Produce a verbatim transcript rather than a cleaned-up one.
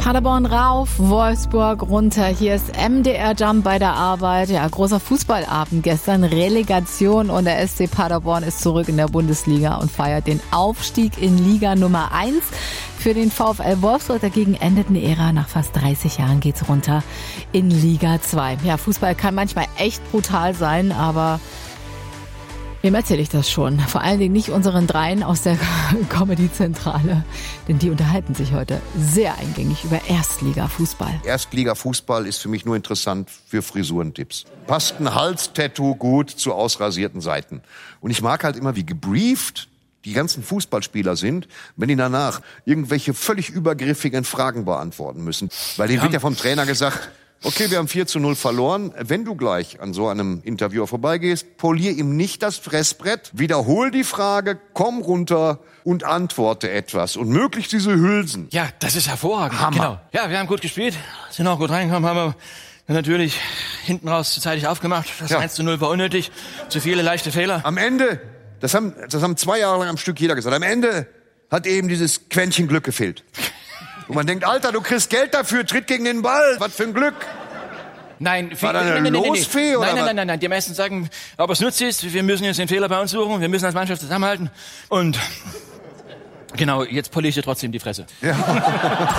Paderborn rauf, Wolfsburg runter. Hier ist M D R Jump bei der Arbeit. Ja, großer Fußballabend gestern, Relegation und der S C Paderborn ist zurück in der Bundesliga und feiert den Aufstieg in Liga Nummer eins. Für den VfL Wolfsburg dagegen endet eine Ära. Nach fast dreißig Jahren geht's runter in Liga zwei. Ja, Fußball kann manchmal echt brutal sein, aber wem erzähle ich das schon? Vor allen Dingen nicht unseren Dreien aus der Comedy-Zentrale, denn die unterhalten sich heute sehr eingängig über Erstliga-Fußball. Erstliga-Fußball ist für mich nur interessant für Frisurentipps. Passt ein Halstattoo gut zu ausrasierten Seiten. Und ich mag halt immer, wie gebrieft die ganzen Fußballspieler sind, wenn die danach irgendwelche völlig übergriffigen Fragen beantworten müssen. Weil denen wird ja vom Trainer gesagt, okay, wir haben vier zu null verloren. Wenn du gleich an so einem Interviewer vorbeigehst, polier ihm nicht das Fressbrett, wiederhol die Frage, komm runter und antworte etwas. Und möglichst diese Hülsen. Ja, das ist hervorragend. Hammer. Genau. Ja, wir haben gut gespielt, sind auch gut reingekommen, haben wir natürlich hinten raus zu zeitig aufgemacht. Das Ja. eins zu null war unnötig, zu viele leichte Fehler. Am Ende, das haben, das haben zwei Jahre lang am Stück jeder gesagt, am Ende hat eben dieses Quäntchen Glück gefehlt. Und man denkt, Alter, du kriegst Geld dafür, tritt gegen den Ball. Was für ein Glück. Nein, War da eine nein, nein, nein, Losfee, nein, oder nein, was? nein, nein, nein, die meisten sagen, aber es nützt ist, wir müssen jetzt den Fehler bei uns suchen, wir müssen als Mannschaft zusammenhalten und genau, jetzt poliere ich dir trotzdem die Fresse. Ja.